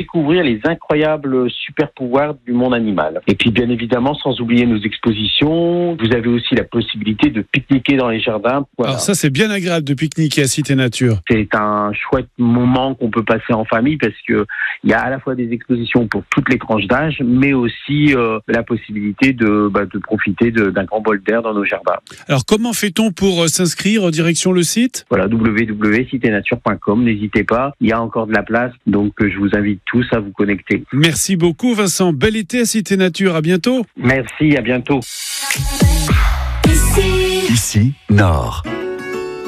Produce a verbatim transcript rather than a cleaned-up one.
découvrir les incroyables super pouvoirs du monde animal. Et puis bien évidemment, sans oublier nos expositions, vous avez aussi la possibilité de pique-niquer dans les jardins. Voilà. Alors ça, c'est bien agréable de pique-niquer à Cité Nature. C'est un chouette moment qu'on peut passer en famille parce que il y a à la fois des expositions pour toutes les tranches d'âge, mais aussi euh, la possibilité de, bah, de profiter de, d'un grand bol d'air dans nos jardins. Alors comment fait-on pour euh, s'inscrire? Direction le site? Voilà, w w w point cité nature point com. N'hésitez pas, il y a encore de la place, donc euh, je vous invite tous à vous connecter. Merci beaucoup Vincent. Bel été à Cité Nature. À bientôt. Merci, à bientôt. Ici, Nord.